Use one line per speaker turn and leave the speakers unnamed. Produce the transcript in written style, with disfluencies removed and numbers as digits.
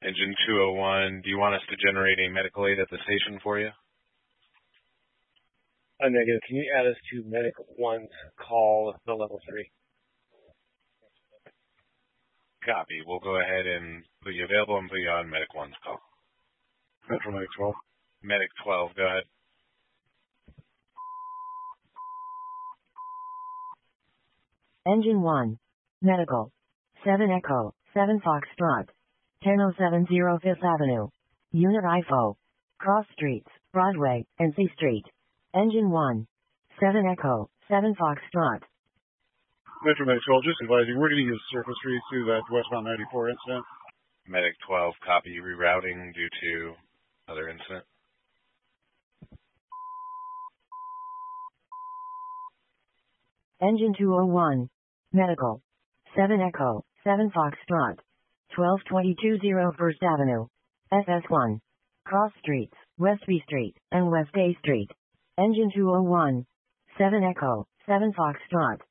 Engine 201, do you want us to generate a medical aid at the station for you?
Negative. Can you add us to Medic 1's call, the level 3?
Copy. We'll go ahead and put you available and put you on Medic 1's call.
Metro Medic 12.
Medic 12, go ahead.
Engine 1. Medical. 7 Echo, 7 Foxtrot. 10070 Fifth Avenue. Unit IFO. Cross Streets, Broadway, and C Street. Engine 1. 7 Echo, 7 Foxtrot.
Metro Medic 12, just advising, we're getting his surface read to that westbound 94 incident.
Medic 12, copy, rerouting due to other incident.
Engine 201. Medical. 7 Echo, 7 Foxtrot. 12220 First Avenue. SS1. Cross Streets, West B Street, and West A Street. Engine 201. 7 Echo, 7 Foxtrot.